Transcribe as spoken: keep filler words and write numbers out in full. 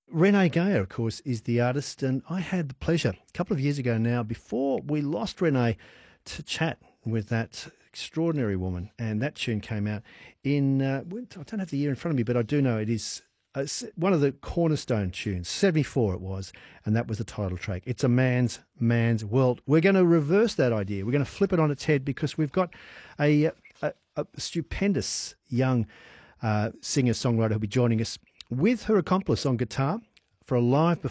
Renee Gayer, of course, is the artist, and I had the pleasure a couple of years ago now, before we lost Renee, to chat with that extraordinary woman, and that tune came out in, uh, I don't have the year in front of me, but I do know it is uh, one of the cornerstone tunes, seventy-four it was, and that was the title track. It's a man's, man's world. We're going to reverse that idea. We're going to flip it on its head, because we've got a, a, a stupendous young uh, singer-songwriter who'll be joining us with her accomplice on guitar for a live performance